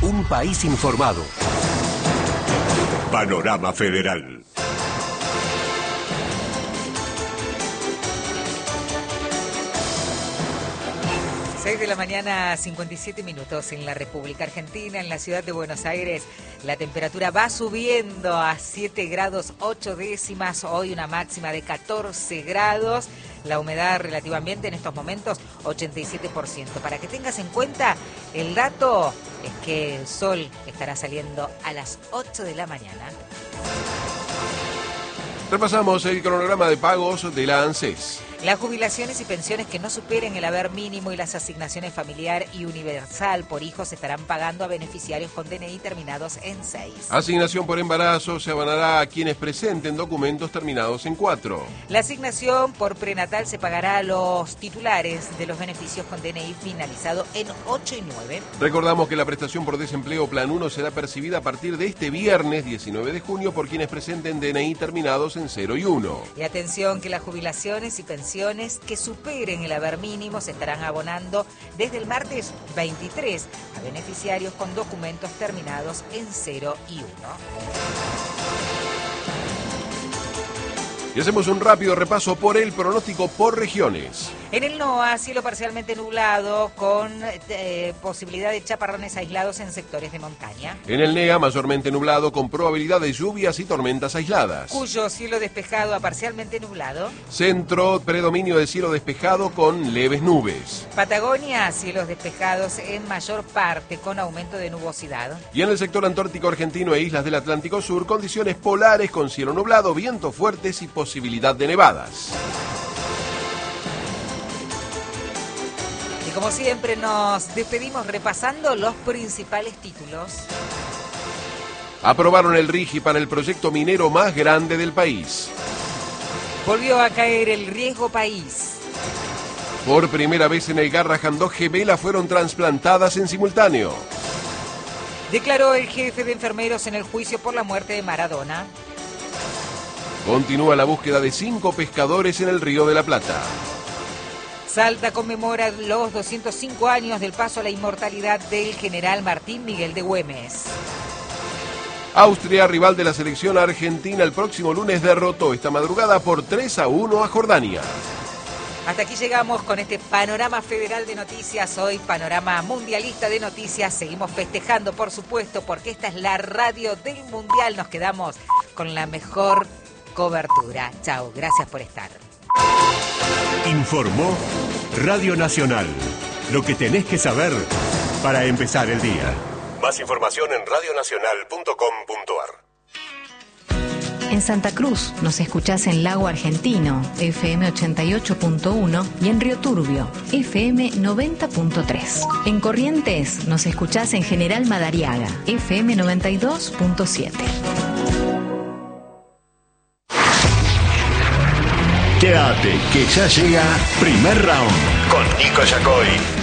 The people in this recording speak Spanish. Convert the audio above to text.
Un país informado. Panorama Federal. 6 de la mañana, 57 minutos en la República Argentina, en la ciudad de Buenos Aires. La temperatura va subiendo a 7 grados 8 décimas, hoy una máxima de 14 grados. La humedad relativa ambiente en estos momentos, 87%. Para que tengas en cuenta, el dato es que el sol estará saliendo a las 8 de la mañana. Repasamos el cronograma de pagos de la ANSES. Las jubilaciones y pensiones que no superen el haber mínimo y las asignaciones familiar y universal por hijos estarán pagando a beneficiarios con DNI terminados en 6. Asignación por embarazo se abonará a quienes presenten documentos terminados en 4. La asignación por prenatal se pagará a los titulares de los beneficios con DNI finalizado en 8 y 9. Recordamos que la prestación por desempleo Plan 1 será percibida a partir de este viernes 19 de junio por quienes presenten DNI terminados en 0 y 1. Y atención que las jubilaciones y pensiones que superen el haber mínimo se estarán abonando desde el martes 23 a beneficiarios con documentos terminados en 0 y 1. Y hacemos un rápido repaso por el pronóstico por regiones. En el NOA, cielo parcialmente nublado con posibilidad de chaparrones aislados en sectores de montaña. En el NEA, mayormente nublado con probabilidad de lluvias y tormentas aisladas. Cuyo, cielo despejado a parcialmente nublado. Centro, predominio de cielo despejado con leves nubes. Patagonia, cielos despejados en mayor parte con aumento de nubosidad. Y en el sector antártico argentino e islas del Atlántico Sur, condiciones polares con cielo nublado, vientos fuertes y posibilidad de nevadas. Y como siempre nos despedimos repasando los principales títulos. Aprobaron el RIGI para el proyecto minero más grande del país. Volvió a caer el riesgo país. Por primera vez en el Garrahan 2 gemelas fueron trasplantadas en simultáneo. Declaró el jefe de enfermeros en el juicio por la muerte de Maradona. Continúa la búsqueda de 5 pescadores en el Río de la Plata. Salta conmemora los 205 años del paso a la inmortalidad del general Martín Miguel de Güemes. Austria, rival de la selección argentina, el próximo lunes derrotó esta madrugada por 3-1 a Jordania. Hasta aquí llegamos con este panorama federal de noticias, hoy panorama mundialista de noticias. Seguimos festejando, por supuesto, porque esta es la radio del Mundial. Nos quedamos con la mejor cobertura. Chao, gracias por estar. Informó Radio Nacional. Lo que tenés que saber para empezar el día. Más información en radionacional.com.ar. En Santa Cruz nos escuchás en Lago Argentino, FM 88.1 y en Río Turbio, FM 90.3. En Corrientes nos escuchás en General Madariaga, FM 92.7. Quédate, que ya llega Primer Round con Nico Yacoy.